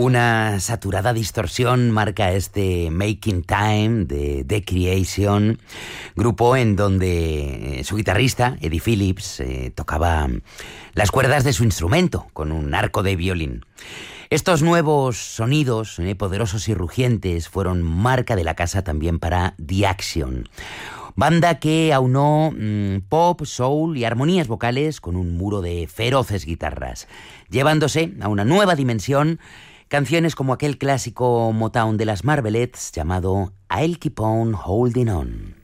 Una saturada distorsión marca este Making Time de The Creation, grupo en donde su guitarrista, Eddie Phillips, tocaba las cuerdas de su instrumento con un arco de violín. Estos nuevos sonidos, poderosos y rugientes, fueron marca de la casa también para The Action, banda que aunó pop, soul y armonías vocales con un muro de feroces guitarras, llevándose a una nueva dimensión canciones como aquel clásico Motown de las Marvelettes llamado I'll Keep On Holding On.